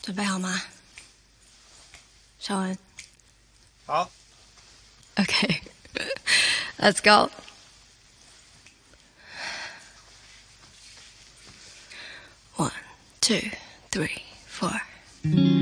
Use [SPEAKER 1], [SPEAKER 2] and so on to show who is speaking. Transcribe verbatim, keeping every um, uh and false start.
[SPEAKER 1] 准备好吗？小文。
[SPEAKER 2] 好。
[SPEAKER 1] Okay. Let's go. One, two, three, four.